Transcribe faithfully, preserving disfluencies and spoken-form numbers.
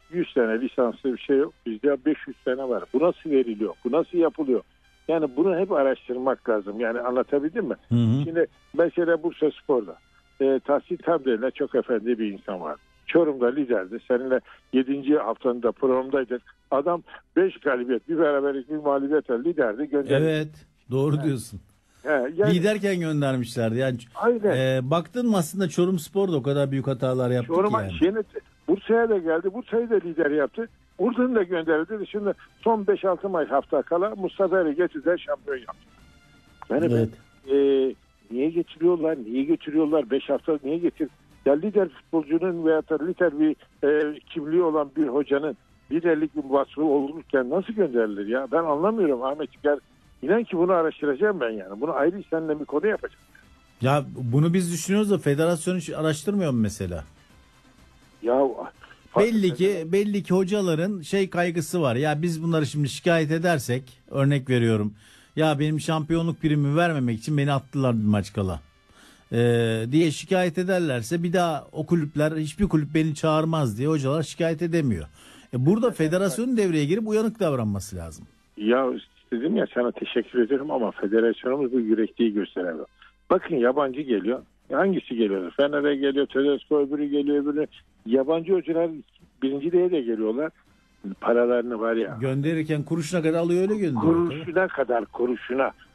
yüz tane lisanslı bir şey yok. Bizde beş yüz tane var. Bu nasıl veriliyor? Bu nasıl yapılıyor? Yani bunu hep araştırmak lazım. Yani anlatabildim mi? Hı hı. Şimdi mesela Bursa Spor'da e, Tahsin Tamer'le çok efendi bir insan var. Çorum'da liderdi. Seninle yedinci haftanın programdaydık. Adam beş galibiyet, bir beraberlik, bir mağlubiyetle liderdi. Gönderdi. Evet, doğru diyorsun. He, yani, Liderken göndermişlerdi. Yani aynen. e, baktın mı aslında Çorum Spor da o kadar büyük hatalar yaptı ki Çorum'a yani. yeni, Bursa'ya da geldi. Bursa'yı da lider yaptı. Buradan da gönderdi. Şimdi son beş altı maç hafta kala Mustafa Er'i getirdiler, şampiyon yaptı. Yani Evet. ben, e, niye getiriyorlar? Niye getiriyorlar? beş hafta niye getir? Ya lider futbolcunun veya da lider bir e, kimliği olan bir hocanın liderlik bir vasfı olurken nasıl gönderilir ya? Ben anlamıyorum Ahmet. Gel, inan ki bunu araştıracağım ben yani. Bunu ayrı seninle bir konu yapacağım. Ya bunu biz düşünüyoruz da federasyon hiç araştırmıyor mu mesela? Ya Belli ki belli ki hocaların şey kaygısı var. Ya biz bunları şimdi şikayet edersek, örnek veriyorum. Ya benim şampiyonluk primimi vermemek için beni attılar bir maç kala. Ee, diye şikayet ederlerse bir daha o kulüpler, hiçbir kulüp beni çağırmaz diye hocalar şikayet edemiyor. E burada federasyonun devreye girip uyanık davranması lazım. Ya dedim ya, sana teşekkür ederim ama federasyonumuz bu yürekliği gösteremiyor. Bakın yabancı geliyor. Hangisi geliyor? Fener'e geliyor, Tedesco öbürü geliyor, öbürü. Yabancı hocalar birinci diye de geliyorlar. Paralarını var ya. Gönderirken kuruşuna kadar alıyor, öyle gönderiyor. Kuruşuna kadar kuruşuna.